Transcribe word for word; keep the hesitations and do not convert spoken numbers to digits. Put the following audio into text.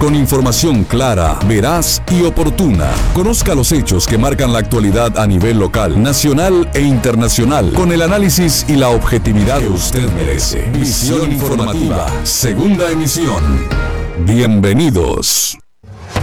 con información clara, veraz y oportuna. Conozca los hechos que marcan la actualidad a nivel local, nacional e internacional, con el análisis y la objetividad que usted merece. Visión informativa, segunda emisión. Bienvenidos.